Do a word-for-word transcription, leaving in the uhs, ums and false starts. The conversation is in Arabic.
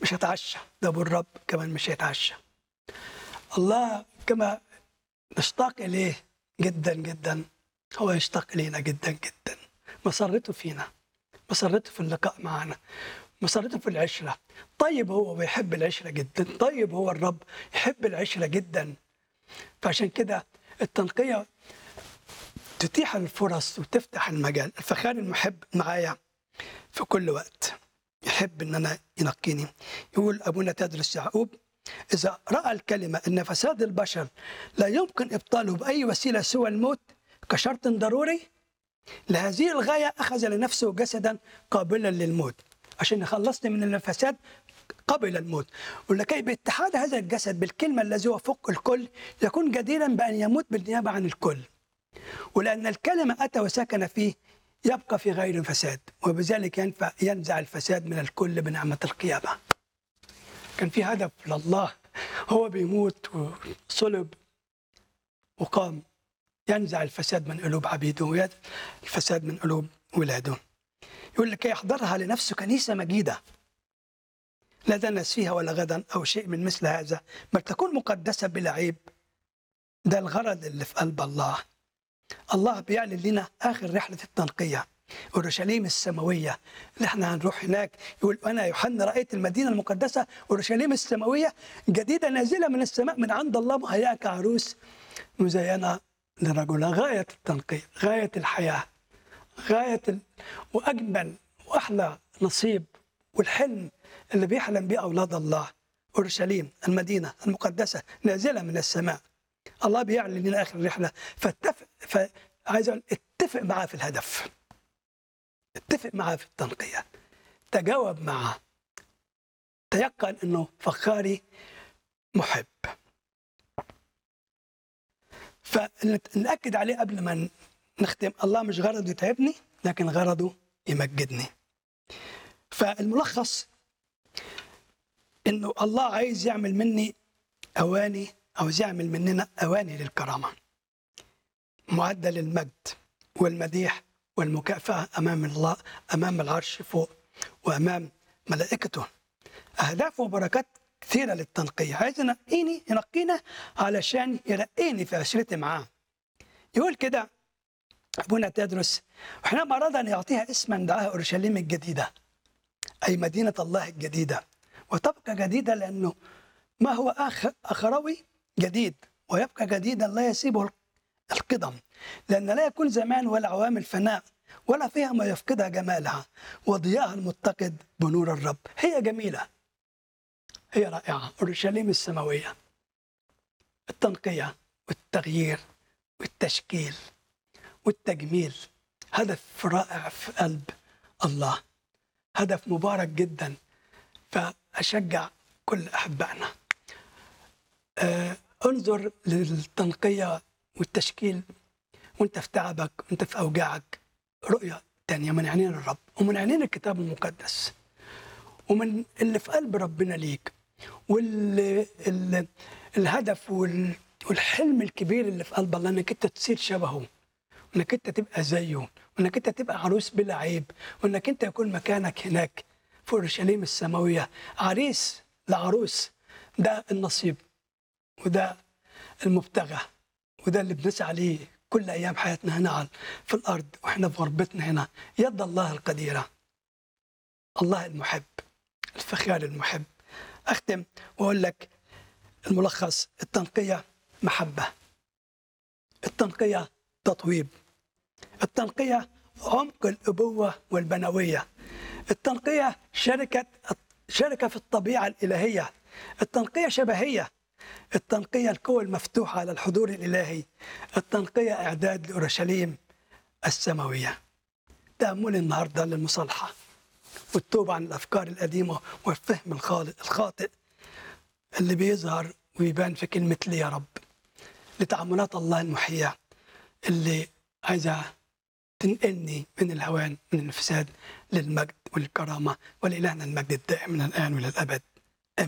مش هتعشى، ده أبو الرب كمان مش هيتعشى. الله كما نشتاق إليه جدا جدا، هو يشتاق إلينا جدا جدا. مسرته فينا، مسرته في اللقاء معنا، مسرته في العشرة. طيب هو بيحب العشرة جدا، طيب هو الرب يحب العشرة جدا. فعشان كده التنقية تتيح الفرص وتفتح المجال. الفخار المحب معايا في كل وقت يحب ان انا ينقيني. يقول ابونا تدرس يعقوب: اذا راى الكلمه ان فساد البشر لا يمكن ابطاله باي وسيله سوى الموت كشرط ضروري، لهذه الغايه اخذ لنفسه جسدا قابلا للموت عشان يخلصني من الفساد قبل الموت، ولكي باتحاد هذا الجسد بالكلمه الذي هو فوق الكل يكون جديرا بان يموت بالنيابه عن الكل. ولأن الكلمة أتى وسكن فيه يبقى في غير فساد، وبذلك ينفع ينزع الفساد من الكل بنعمة القيامة. كان في هدف لله، هو بيموت وصلب وقام ينزع الفساد من قلوب عبيده وينزع الفساد من قلوب ولاده. يقول لك يحضرها لنفسه كنيسة مجيدة لا دنس فيها ولا غدا أو شيء من مثل هذا، بل تكون مقدسة بلا عيب. ده الغرض اللي في قلب الله. الله بيعلن لنا آخر رحلة التنقية، أورشليم السماوية اللي احنا هنروح هناك. يقول أنا يوحنا رأيت المدينة المقدسة أورشليم السماوية جديدة نازلة من السماء من عند الله مهيئة كعروس مزينة لرجلها. غاية التنقية، غاية الحياة، غاية ال... وأجمل وأحلى نصيب والحلم اللي بيحلم بيه أولاد الله. أورشليم المدينة المقدسة نازلة من السماء. الله بيعلن لنا آخر الرحلة، فاتفق فعايز أقول اتفق معاه في الهدف، اتفق معاه في التنقية، تجاوب معاه، تيقن أنه فخاري محب. فنأكد عليه قبل ما نختم: الله مش غرضه يتعبني لكن غرضه يمجدني. فالملخص أنه الله عايز يعمل مني أواني، عاوز يعمل مننا أواني للكرامة، معدة للمجد والمديح والمكافأة أمام الله، أمام العرش فوق وأمام ملائكته. أهداف وبركات كثيرة للتنقية. عايز ينقيني ينقينا علشان يرقيني في عشرتي معاه. يقول كده أبونا تدرس: وحينما أراد أن يعطيها اسما دعاها أورشليم الجديدة، أي مدينة الله الجديدة. وتبقى جديدة لأنه ما هو آخر أخروي جديد، ويبقى جديدا لا يسيبه القدم، لأن لا يكون زمان ولا عوامل فناء ولا فيها ما يفقدها جمالها وضياءها المتقد بنور الرب. هي جميلة، هي رائعة، أورشليم السماوية. التنقية والتغيير والتشكيل والتجميل هدف رائع في قلب الله، هدف مبارك جدا. فأشجع كل أحبائنا آه انظر للتنقية والتشكيل وانت في تعبك وانت في أوجاعك رؤية تانية من عينين الرب ومن عينين الكتاب المقدس ومن اللي في قلب ربنا ليك، والهدف والحلم الكبير اللي في قلب الله انك انت تصير شبهه، وانك انت تبقى زيه، وانك انت تبقى عروس بلا عيب، وانك انت يكون مكانك هناك في اورشليم السماويه عريس لعروس. ده النصيب وده المبتغى وده اللي بنسعى عليه كل ايام حياتنا هنا في الارض واحنا في غربتنا هنا. يد الله القديره، الله المحب، الفخار المحب. اختم واقول لك الملخص: التنقيه محبه، التنقيه تطويب، التنقيه عمق الابوه والبنويه، التنقيه شركه شركه في الطبيعه الالهيه، التنقيه شبهيه، التنقيه القوة المفتوحه على الحضور الالهي، التنقيه اعداد لاورشليم السماويه. تامل النهارده للمصالحه والتوبه عن الافكار القديمه والفهم الخاطئ اللي بيظهر ويبان في كلمه لي يا رب، لتعاملات الله المحياه اللي عايزه تنقلني من الهوان من الفساد للمجد والكرامه، ولإلهنا المجد الدائم من الان والى الابد.